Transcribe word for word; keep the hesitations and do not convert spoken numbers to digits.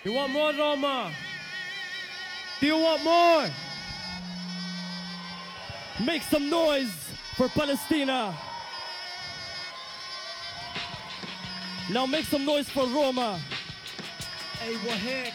You want more, Roma? Do you want more? Make some noise for Palestina. Now make some noise for Roma. Hey, what heck?